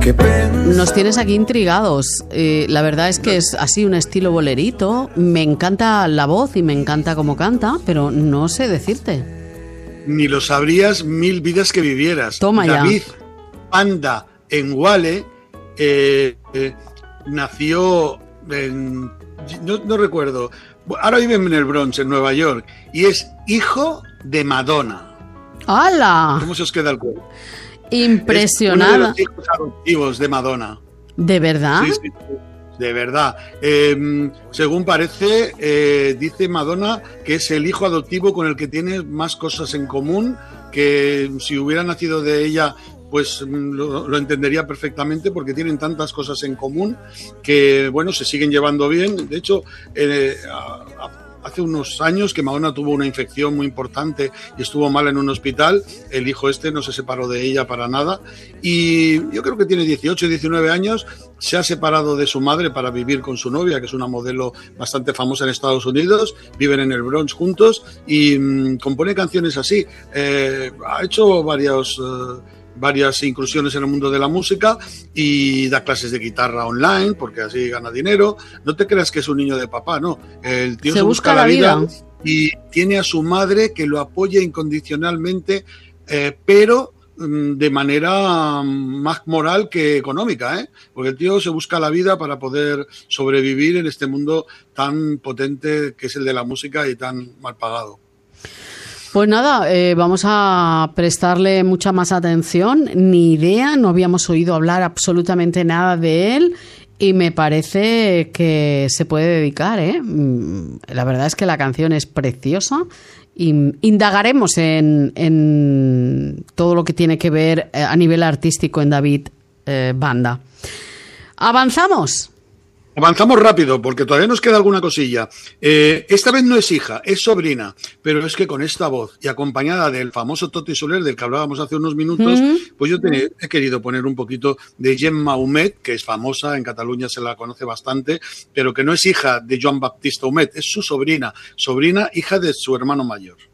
Nos tienes aquí intrigados. La verdad es que es así un estilo bolerito. Me encanta la voz y me encanta cómo canta, pero no sé decirte. Ni lo sabrías 1000 vidas que vivieras. Toma ya. David Panda Enguale nació en... No recuerdo. Ahora vive en el Bronx, en Nueva York, y es hijo de Madonna. ¡Hala! ¿Cómo se os queda el cuerpo? Impresionada. Es uno de los hijos adoptivos de Madonna. ¿De verdad? Sí, de verdad. Según parece, dice Madonna que es el hijo adoptivo con el que tiene más cosas en común, que si hubiera nacido de ella, pues lo entendería perfectamente, porque tienen tantas cosas en común que, bueno, se siguen llevando bien. De hecho, hace unos años que Madonna tuvo una infección muy importante y estuvo mal en un hospital. El hijo no se separó de ella para nada, y yo creo que tiene 18, 19 años. Se ha separado de su madre para vivir con su novia, que es una modelo bastante famosa en Estados Unidos. Viven en el Bronx juntos y compone canciones así. Ha hecho varias incursiones en el mundo de la música y da clases de guitarra online, porque así gana dinero. No te creas que es un niño de papá, no. El tío se busca la vida y tiene a su madre que lo apoya incondicionalmente, pero de manera más moral que económica, porque el tío se busca la vida para poder sobrevivir en este mundo tan potente que es el de la música y tan mal pagado. Pues nada, vamos a prestarle mucha más atención. Ni idea, no habíamos oído hablar absolutamente nada de él y me parece que se puede dedicar, La verdad es que la canción es preciosa y indagaremos en todo lo que tiene que ver a nivel artístico en David Banda. ¿Avanzamos? Avanzamos rápido, porque todavía nos queda alguna cosilla. Esta vez no es hija, es sobrina, pero es que con esta voz y acompañada del famoso Toti Soler, del que hablábamos hace unos minutos, pues yo he querido poner un poquito de Gemma Humet, que es famosa, en Cataluña se la conoce bastante, pero que no es hija de Joan Baptista Humet, es su sobrina, hija de su hermano mayor.